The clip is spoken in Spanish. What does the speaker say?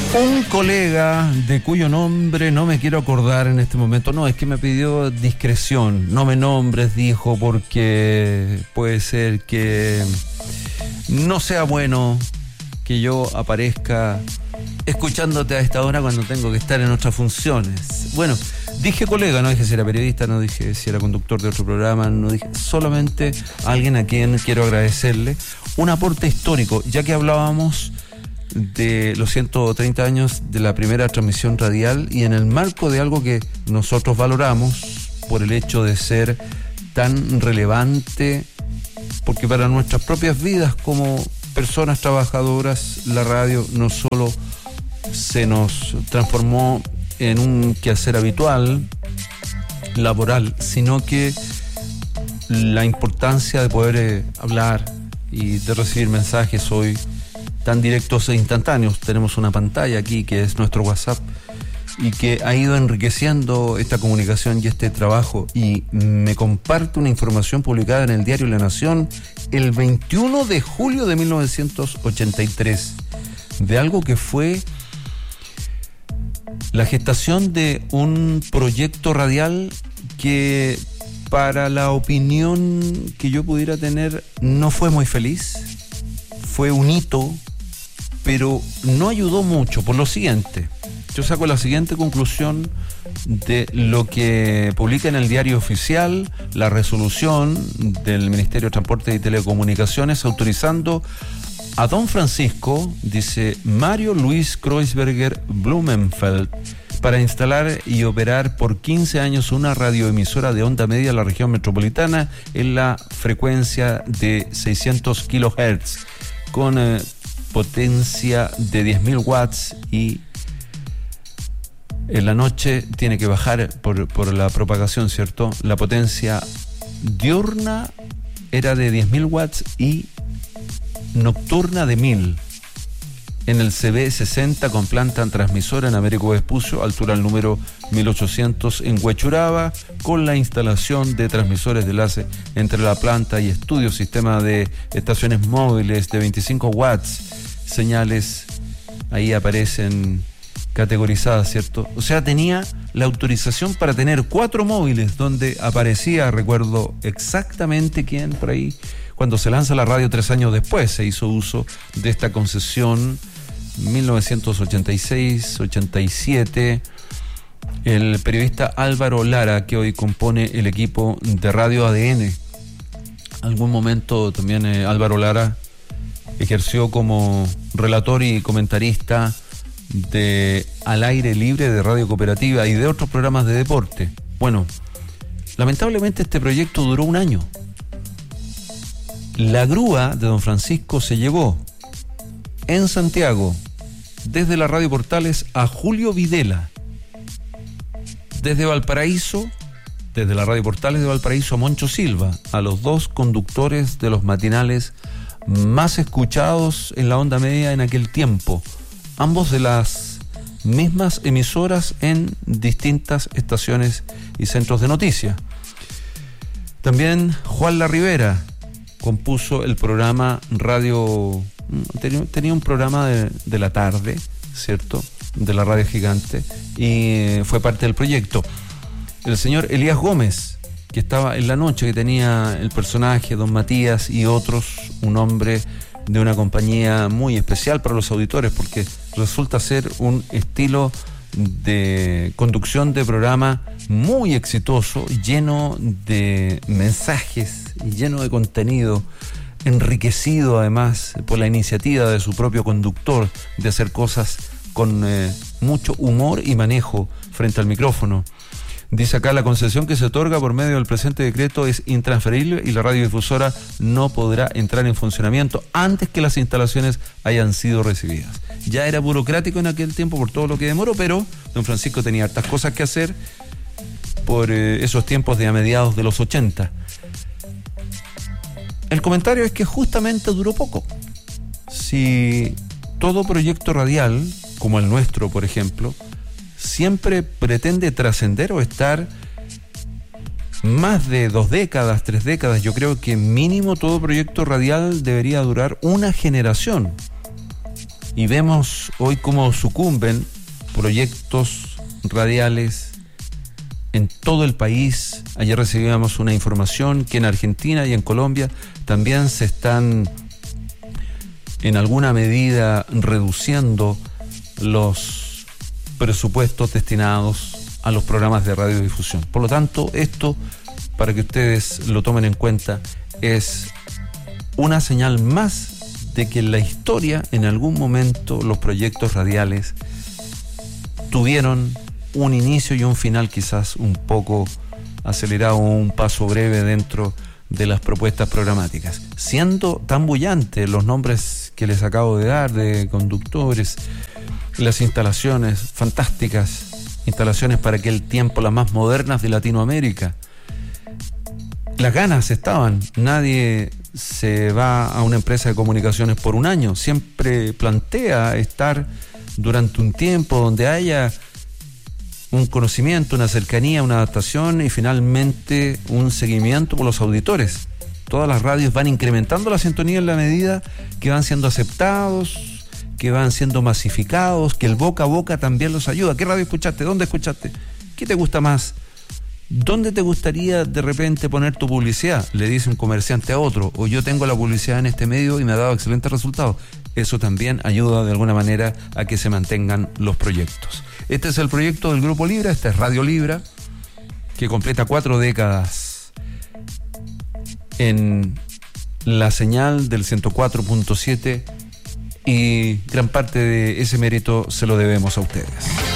Un colega de cuyo nombre no me quiero acordar en este momento, no, es que me pidió discreción, no me nombres, dijo, porque puede ser que no sea bueno que yo aparezca escuchándote a esta hora cuando tengo que estar en otras funciones. Bueno, dije colega, no dije si era periodista, no dije si era conductor de otro programa, no dije, solamente a alguien a quien quiero agradecerle un aporte histórico, ya que hablábamos de los 130 años de la primera transmisión radial y en el marco de algo que nosotros valoramos por el hecho de ser tan relevante, porque para nuestras propias vidas como personas trabajadoras la radio no solo se nos transformó en un quehacer habitual, laboral, sino que la importancia de poder hablar y de recibir mensajes hoy tan directos e instantáneos. Tenemos una pantalla aquí que es nuestro WhatsApp y que ha ido enriqueciendo esta comunicación y este trabajo, y me comparte una información publicada en el diario La Nación el 21 de julio de 1983 de algo que fue la gestación de un proyecto radial que para la opinión que yo pudiera tener no fue muy feliz, fue un hito, pero no ayudó mucho por lo siguiente. Yo saco la siguiente conclusión de lo que publica en el diario oficial la resolución del Ministerio de Transporte y Telecomunicaciones autorizando a don Francisco, dice Mario Luis Kreuzberger Blumenfeld, para instalar y operar por 15 años una radioemisora de onda media en la región metropolitana en la frecuencia de 600 kHz con potencia de 10.000 watts, y en la noche tiene que bajar por la propagación, ¿cierto? La potencia diurna era de 10.000 watts y nocturna de 1.000. En el CB60 con planta transmisora en Américo Vespucio, altura al número 1800 en Huechuraba, con la instalación de transmisores de enlace entre la planta y estudio, sistema de estaciones móviles de 25 watts, señales ahí aparecen categorizadas, ¿cierto? O sea, tenía la autorización para tener 4 móviles donde aparecía, recuerdo exactamente quién por ahí, cuando se lanza la radio 3 años después, se hizo uso de esta concesión, 1986-87, el periodista Álvaro Lara, que hoy compone el equipo de Radio ADN. Algún momento también Álvaro Lara ejerció como relator y comentarista de Al Aire Libre de Radio Cooperativa y de otros programas de deporte. Bueno, lamentablemente este proyecto duró un año. La grúa de don Francisco se llevó en Santiago, desde la Radio Portales, a Julio Videla. Desde Valparaíso, desde la Radio Portales de Valparaíso, a Moncho Silva, a los 2 conductores de los matinales más escuchados en la onda media en aquel tiempo, ambos de las mismas emisoras en distintas estaciones y centros de noticias. También Juan La Rivera compuso el programa radio, tenía un programa de la tarde, ¿cierto?, de la Radio Gigante, y fue parte del proyecto. El señor Elías Gómez, que estaba en la noche, que tenía el personaje Don Matías y otros, un hombre de una compañía muy especial para los auditores, porque resulta ser un estilo de conducción de programa muy exitoso, lleno de mensajes y lleno de contenido, enriquecido además por la iniciativa de su propio conductor de hacer cosas con mucho humor y manejo frente al micrófono. Dice acá: la concesión que se otorga por medio del presente decreto es intransferible y la radiodifusora no podrá entrar en funcionamiento antes que las instalaciones hayan sido recibidas. Ya era burocrático en aquel tiempo por todo lo que demoró, pero don Francisco tenía hartas cosas que hacer por esos tiempos de a mediados de los 80. El comentario es que justamente duró poco. Si todo proyecto radial, como el nuestro, por ejemplo, siempre pretende trascender o estar más de 2 décadas, 3 décadas, yo creo que mínimo todo proyecto radial debería durar una generación. Y vemos hoy cómo sucumben proyectos radiales en todo el país. Ayer recibíamos una información que en Argentina y en Colombia también se están en alguna medida reduciendo los presupuestos destinados a los programas de radiodifusión. Por lo tanto, esto, para que ustedes lo tomen en cuenta, es una señal más de que en la historia, en algún momento, los proyectos radiales tuvieron un inicio y un final quizás un poco acelerado, un paso breve dentro de las propuestas programáticas. Siendo tan bullantes los nombres que les acabo de dar, de conductores, las instalaciones fantásticas, instalaciones para aquel tiempo las más modernas de Latinoamérica. Las ganas estaban, nadie se va a una empresa de comunicaciones por un año, siempre plantea estar durante un tiempo donde haya un conocimiento, una cercanía, una adaptación y finalmente un seguimiento por los auditores. Todas las radios van incrementando la sintonía en la medida que van siendo aceptados, que van siendo masificados, que el boca a boca también los ayuda. ¿Qué radio escuchaste? ¿Dónde escuchaste? ¿Qué te gusta más? ¿Dónde te gustaría de repente poner tu publicidad? Le dice un comerciante a otro, o yo tengo la publicidad en este medio y me ha dado excelentes resultados. Eso también ayuda de alguna manera a que se mantengan los proyectos. Este es el proyecto del Grupo Libra, esta es Radio Libra, que completa 4 décadas en la señal del 104.7 y gran parte de ese mérito se lo debemos a ustedes.